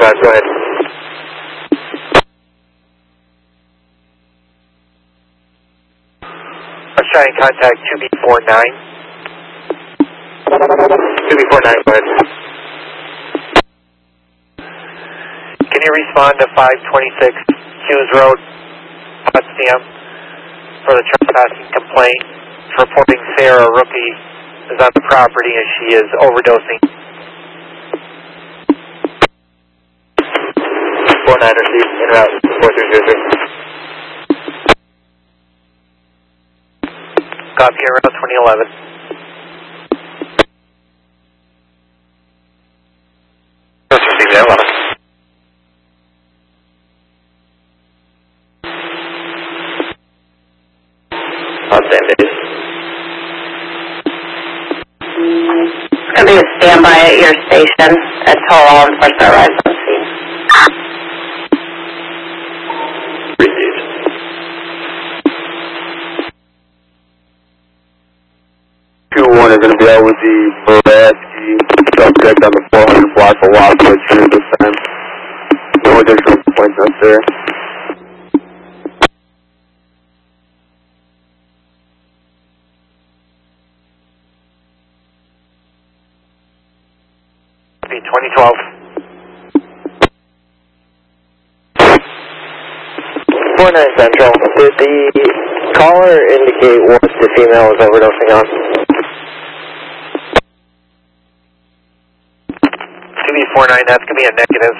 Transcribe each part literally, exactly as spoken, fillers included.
five, go ahead. Let's try and contact two B four nine. two B four nine, go ahead. Can you respond to five twenty-six Hughes Road, Potsdam, for the trespassing complaint, reporting Sarah Rookie is on the property and she is overdosing. four nine received, en route, four three zero three. Copy, en route twenty eleven. Let's receive that one. Same days. It's going to be a standby at your station until law enforcement arrives on scene. Received. two one is going to be out with the Baratsky subject on the four hundred block of Lockwood Street this time. No additional complaints necessary. twenty twelve. four nine Central, did the caller indicate what the female was overdosing on? two B four nine, that's going to be a negative.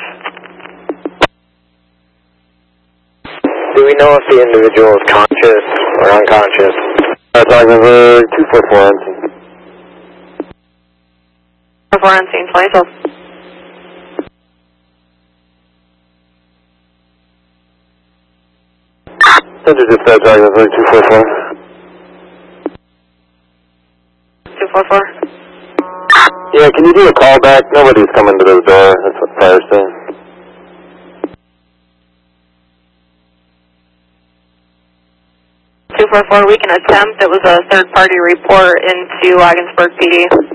Do we know if the individual is conscious or unconscious? That's like number two four four on scene. two four four on scene, twenty twelve. Center dispatch, like number two four four. two four four. Yeah, can you do a call back? Nobody's coming to the door. That's what fire's saying. two four four, we can attempt. It was a third-party report into Ogdensburg P D.